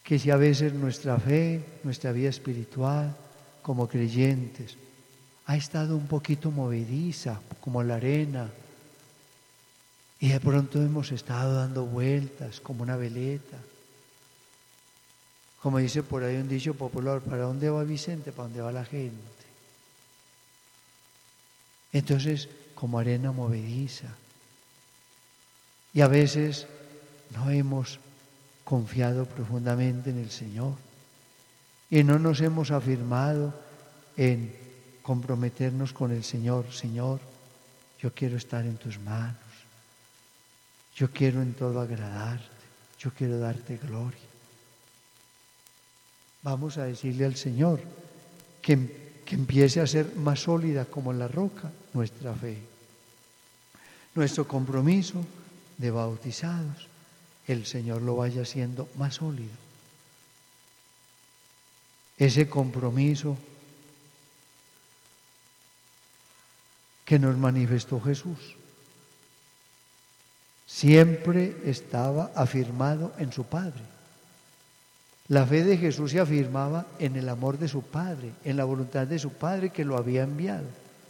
que si a veces nuestra fe, nuestra vida espiritual como creyentes ha estado un poquito movediza, como la arena, y de pronto hemos estado dando vueltas como una veleta. Como dice por ahí un dicho popular, ¿para dónde va Vicente? ¿Para dónde va la gente? Entonces, como arena movediza. Y a veces no hemos confiado profundamente en el Señor y no nos hemos afirmado en comprometernos con el Señor. Señor, yo quiero estar en tus manos, yo quiero en todo agradarte, yo quiero darte gloria. Vamos a decirle al Señor que empiece a ser más sólida como la roca nuestra fe, nuestro compromiso de bautizados. El Señor lo vaya haciendo más sólido. Ese compromiso que nos manifestó Jesús siempre estaba afirmado en su Padre. La fe de Jesús se afirmaba en el amor de su Padre, en la voluntad de su Padre que lo había enviado.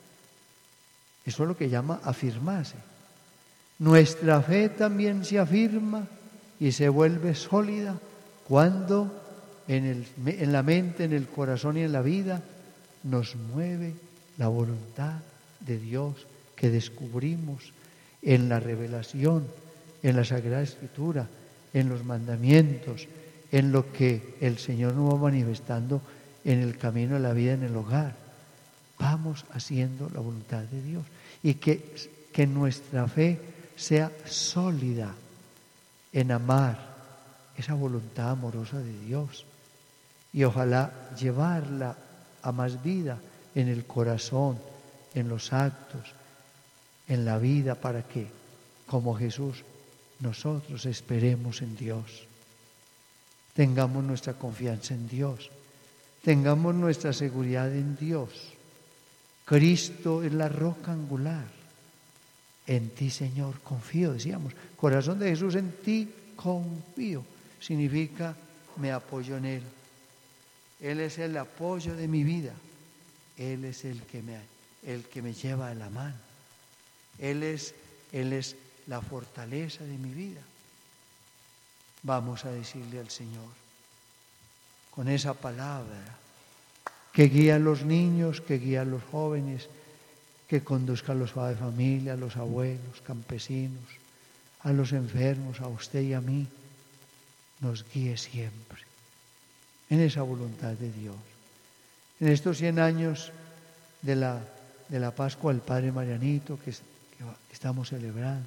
Eso es lo que llama afirmarse. Nuestra fe también se afirma y se vuelve sólida cuando en la mente, en el corazón y en la vida nos mueve la voluntad de Dios que descubrimos en la revelación, en la Sagrada Escritura, en los mandamientos, en lo que el Señor nos va manifestando en el camino de la vida, en el hogar. Vamos haciendo la voluntad de Dios y que nuestra fe sea sólida en amar esa voluntad amorosa de Dios y ojalá llevarla a más vida en el corazón, en los actos, en la vida, para que, como Jesús, nosotros esperemos en Dios, tengamos nuestra confianza en Dios, tengamos nuestra seguridad en Dios. Cristo es la roca angular. En ti, Señor, confío, decíamos. Corazón de Jesús, en ti confío. Significa me apoyo en Él. Él es el apoyo de mi vida. Él es el que me lleva de la mano. Él es la fortaleza de mi vida. Vamos a decirle al Señor, con esa palabra, que guía a los niños, que guía a los jóvenes, que conduzca a los padres de familia, a los abuelos, campesinos, a los enfermos, a usted y a mí, nos guíe siempre en esa voluntad de Dios. En estos 100 años de la Pascua del Padre Marianito que estamos celebrando,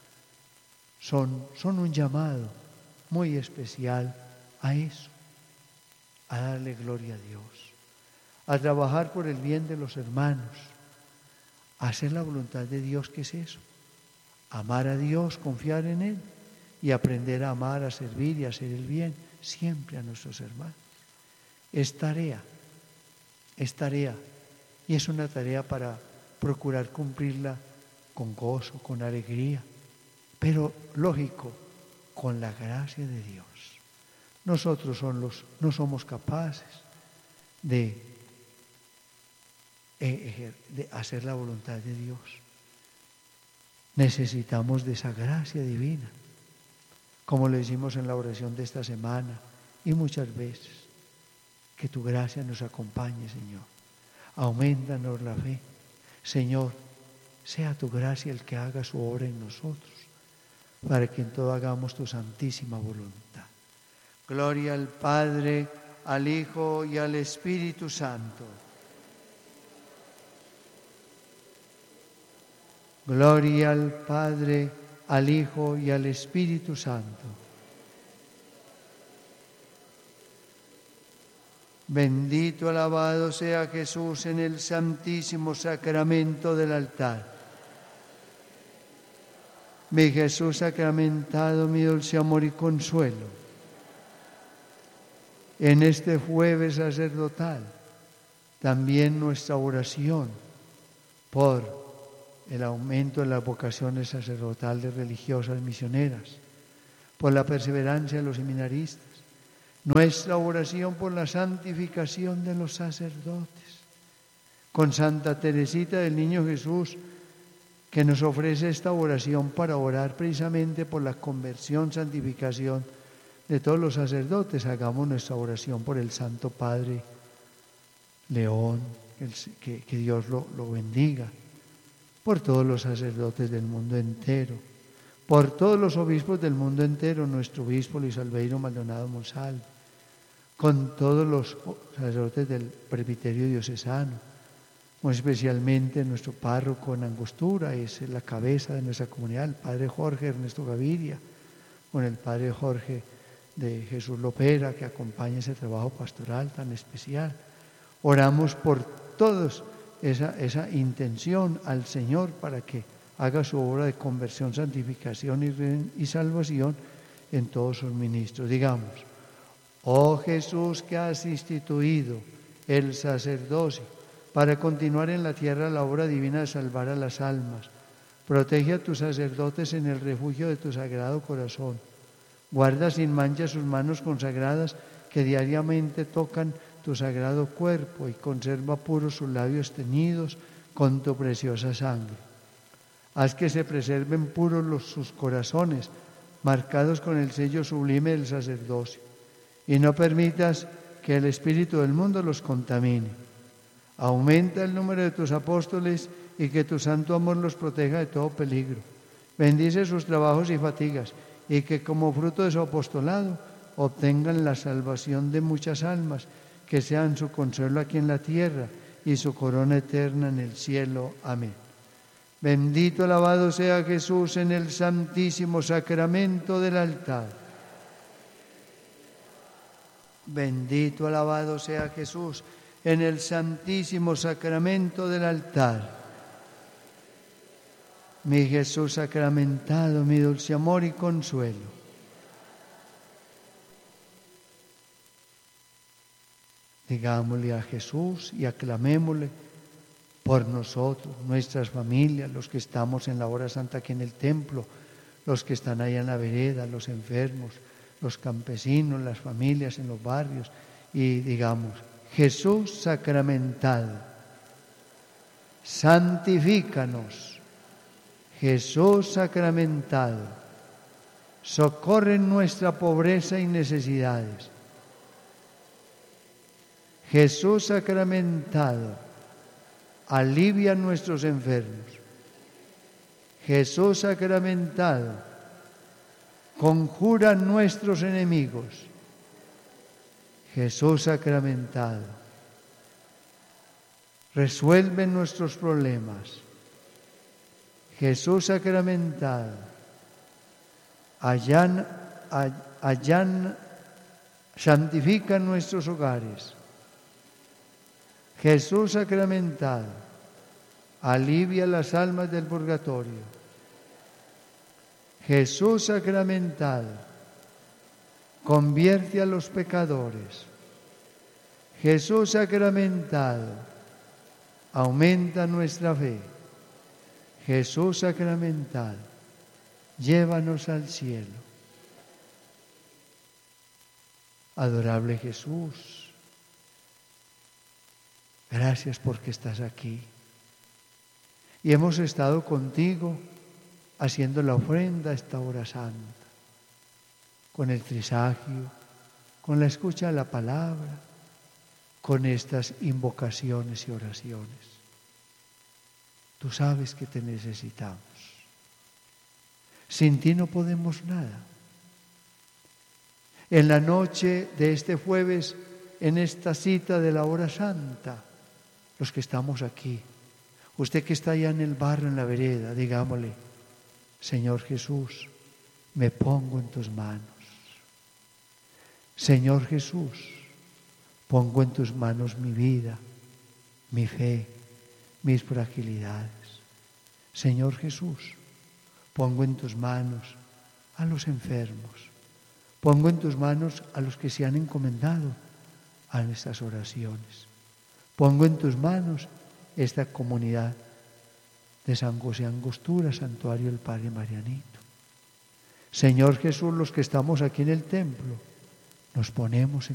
son un llamado muy especial a eso, a darle gloria a Dios, a trabajar por el bien de los hermanos, a hacer la voluntad de Dios, que es eso, amar a Dios, confiar en Él y aprender a amar, a servir y a hacer el bien siempre a nuestros hermanos. Es tarea y es una tarea para procurar cumplirla con gozo, con alegría, pero lógico, con la gracia de Dios. Nosotros no somos capaces de hacer la voluntad de Dios. Necesitamos de esa gracia divina, como le decimos en la oración de esta semana y muchas veces. Que tu gracia nos acompañe, Señor. Aumentanos la fe. Señor, sea tu gracia el que haga su obra en nosotros, para que en todo hagamos tu santísima voluntad. Gloria al Padre, al Hijo y al Espíritu Santo. Gloria al Padre, al Hijo y al Espíritu Santo. Bendito, alabado sea Jesús en el santísimo sacramento del altar. Mi Jesús sacramentado, mi dulce amor y consuelo, en este jueves sacerdotal, también nuestra oración por el aumento de las vocaciones sacerdotales, religiosas, misioneras, por la perseverancia de los seminaristas, nuestra oración por la santificación de los sacerdotes. Con Santa Teresita del Niño Jesús, que nos ofrece esta oración para orar precisamente por la conversión, santificación de todos los sacerdotes, hagamos nuestra oración por el Santo Padre León, que Dios lo bendiga, por todos los sacerdotes del mundo entero, por todos los obispos del mundo entero, nuestro obispo Luis Albeiro Maldonado Monsalve, con todos los sacerdotes del presbiterio diocesano, muy especialmente nuestro párroco en Angostura, es la cabeza de nuestra comunidad, el padre Jorge Ernesto Gaviria, con el padre Jorge de Jesús Lopera, que acompaña ese trabajo pastoral tan especial. Oramos por todos esa intención al Señor para que haga su obra de conversión, santificación y salvación en todos sus ministros. Digamos: oh Jesús, que has instituido el sacerdocio para continuar en la tierra la obra divina de salvar a las almas, protege a tus sacerdotes en el refugio de tu sagrado corazón. Guarda sin mancha sus manos consagradas que diariamente tocan tu sagrado cuerpo, y conserva puros sus labios teñidos con tu preciosa sangre. Haz que se preserven puros sus corazones, marcados con el sello sublime del sacerdocio, y no permitas que el espíritu del mundo los contamine. Aumenta el número de tus apóstoles y que tu santo amor los proteja de todo peligro. Bendice sus trabajos y fatigas, y que como fruto de su apostolado obtengan la salvación de muchas almas, que sean su consuelo aquí en la tierra y su corona eterna en el cielo. Amén. Bendito, alabado sea Jesús en el santísimo sacramento del altar. Bendito, alabado sea Jesús en el santísimo sacramento del altar. Mi Jesús sacramentado, mi dulce amor y consuelo. Digámosle a Jesús y aclamémosle por nosotros, nuestras familias, los que estamos en la hora santa aquí en el templo, los que están allá en la vereda, los enfermos, los campesinos, las familias en los barrios, y digamos: Jesús sacramentado, santifícanos. Jesús sacramentado, socorre nuestra pobreza y necesidades. Jesús sacramentado, alivia nuestros enfermos. Jesús sacramentado, conjura nuestros enemigos. Jesús sacramentado, resuelve nuestros problemas. Jesús sacramentado, santifica nuestros hogares. Jesús sacramentado, alivia las almas del purgatorio. Jesús sacramentado, convierte a los pecadores. Jesús sacramentado, aumenta nuestra fe. Jesús sacramentado, llévanos al cielo. Adorable Jesús, gracias porque estás aquí. Y hemos estado contigo haciendo la ofrenda a esta hora santa, con el trisagio, con la escucha de la palabra, con estas invocaciones y oraciones. Tú sabes que te necesitamos. Sin ti no podemos nada. En la noche de este jueves, en esta cita de la hora santa, los que estamos aquí, usted que está allá en el barrio, en la vereda, digámosle: Señor Jesús, me pongo en tus manos. Señor Jesús, pongo en tus manos mi vida, mi fe, mis fragilidades. Señor Jesús, pongo en tus manos a los enfermos. Pongo en tus manos a los que se han encomendado a estas oraciones. Pongo en tus manos esta comunidad de San José Angostura, Santuario del Padre Marianito. Señor Jesús, los que estamos aquí en el templo, nos ponemos